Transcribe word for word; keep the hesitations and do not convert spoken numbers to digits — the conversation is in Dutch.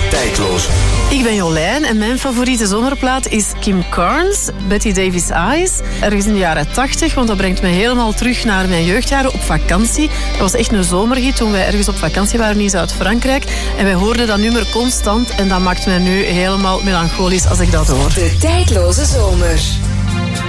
Tijdloos. Ik ben Jolijn en mijn favoriete zomerplaat is Kim Carnes, Betty Davis Eyes. Ergens in de jaren tachtig, want dat brengt me helemaal terug naar mijn jeugdjaren op vakantie. Dat was echt een zomerhit toen wij ergens op vakantie waren in Zuid-Frankrijk. En wij hoorden dat nummer constant en dat maakt mij nu helemaal melancholisch als ik dat hoor. De Tijdloze Zomer.